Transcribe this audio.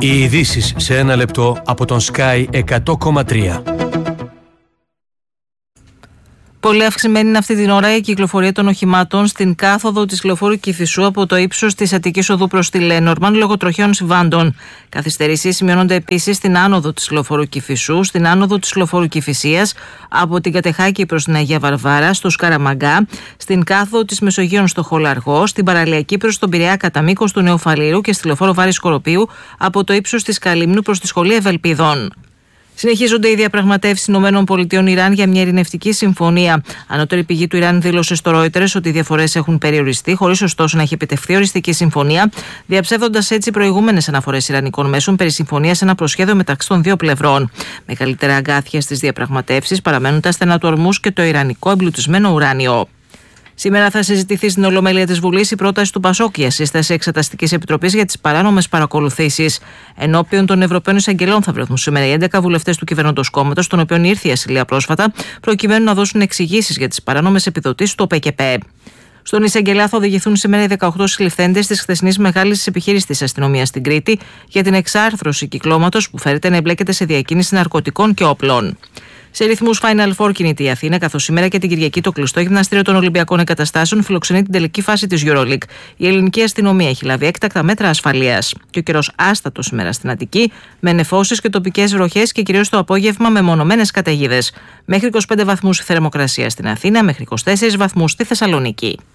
Οι ειδήσεις σε ένα λεπτό από τον Sky 100,3. Πολύ αυξημένη είναι αυτή την ώρα η κυκλοφορία των οχημάτων στην κάθοδο της λεωφόρου Κηφισού από το ύψος της Αττικής Οδού προς τη Λένορμαν λόγω τροχαίων συμβάντων. Καθυστερήσεις σημειώνονται επίσης στην άνοδο της λεωφόρου Κηφισού, στην άνοδο της λεωφόρου Κηφισίας, από την Κατεχάκη προς την Αγία Βαρβάρα, στο Σκαραμαγκά, στην κάθοδο της Μεσογείων στο Χολαργό, στην παραλιακή προς τον Πειραιά κατά μήκος του Νεοφαλήρου και στη λεωφόρο Βάρης Σκοροπίου από το ύψος της Καλύμνου προς τη Σχολή Ευελπιδών. Συνεχίζονται οι διαπραγματεύσεις ΗΠΑ-Ιράν για μια ειρηνευτική συμφωνία. Ανώτερη πηγή του Ιράν δήλωσε στο Reuters ότι οι διαφορές έχουν περιοριστεί, χωρίς ωστόσο να έχει επιτευχθεί οριστική συμφωνία, διαψεύδοντας έτσι προηγούμενες αναφορές ιρανικών μέσων περί συμφωνίας σε ένα προσχέδιο μεταξύ των δύο πλευρών. Μεγαλύτερα αγκάθια στις διαπραγματεύσεις παραμένουν τα στενά του Ορμούζ και το ιρανικό εμπλουτισμένο ουράνιο. Σήμερα θα συζητηθεί στην Ολομέλεια της Βουλής η πρόταση του Πασόκ για σύσταση Εξεταστικής Επιτροπής για τις παράνομες παρακολουθήσεις. Ενώπιον των Ευρωπαίων Εισαγγελών θα βρεθούν σήμερα οι 11 βουλευτές του κυβερνώντος κόμματος, των οποίων ήρθε η ασυλία πρόσφατα, προκειμένου να δώσουν εξηγήσεις για τις παράνομες επιδοτήσεις του ΟΠΕΚΕΠΕ. Στον εισαγγελέα θα οδηγηθούν σήμερα οι 18 συλληφθέντες της χθεσινής μεγάλης επιχείρησης της αστυνομίας στην Κρήτη για την εξάρθρωση κυκλώματος που φέρεται να εμπλέκεται σε διακίνηση ναρκωτικών και όπλων. Σε ρυθμούς Final Four κινείται η Αθήνα, καθώς σήμερα και την Κυριακή το κλειστό γυμναστήριο των Ολυμπιακών Εγκαταστάσεων φιλοξενεί την τελική φάση της EuroLeague. Η ελληνική αστυνομία έχει λάβει έκτακτα μέτρα ασφαλείας. Και ο καιρός άστατος σήμερα στην Αττική, με νεφώσεις και τοπικές βροχές και κυρίως το απόγευμα με μονομένες καταιγίδες. Μέχρι 25 βαθμούς θερμοκρασία στην Αθήνα, μέχρι 24 βαθμούς στη Θεσσαλονίκη.